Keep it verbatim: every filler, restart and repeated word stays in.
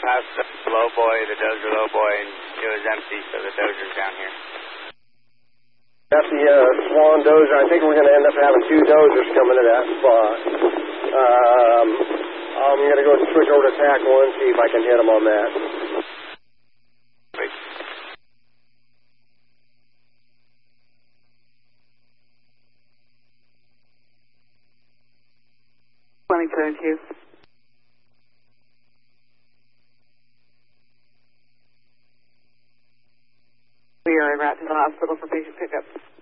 past the low boy, the dozer low boy, and it was empty, so the dozer's down here. Got the uh, Swan dozer. I think we're going to end up having two dozers coming to that spot. Um, I'm going to go switch over to tack one, see if I can hit them on that. Wait. twenty twenty-two. We are en route to the hospital for patient pickup.